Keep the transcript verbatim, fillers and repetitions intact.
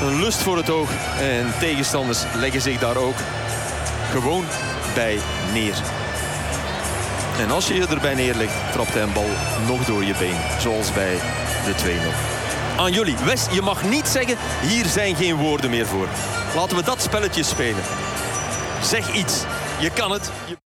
een lust voor het oog. En tegenstanders leggen zich daar ook gewoon bij neer. En als je je erbij neerlegt, trapt hij een bal nog door je been. Zoals bij de twee nul. Aan jullie. Wes, je mag niet zeggen, hier zijn geen woorden meer voor. Laten we dat spelletje spelen. Zeg iets. Je kan het. Je...